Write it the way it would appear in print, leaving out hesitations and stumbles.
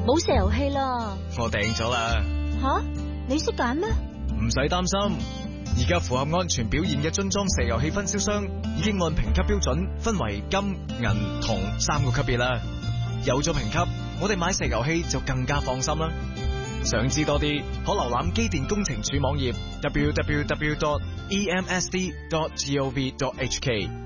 冇石油氣啦。 我訂咗啦。 吓？你識揀咩？ 唔使擔心，而家符合安全表現嘅樽裝石油氣分銷商已經按評級標準分為金、銀、銅3個級別啦。有咗評級，我哋買石油氣就更加放心啦。想知多啲，可瀏覽機電工程署網頁 www.emsd.gov.hk。